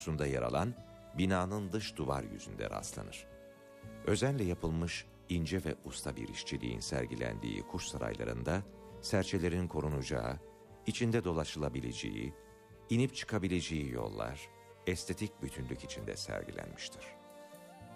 üstünde yer alan binanın dış duvar yüzünde rastlanır. Özenle yapılmış ince ve usta bir işçiliğin sergilendiği kuş saraylarında serçelerin korunacağı, içinde dolaşılabileceği, inip çıkabileceği yollar estetik bütünlük içinde sergilenmiştir.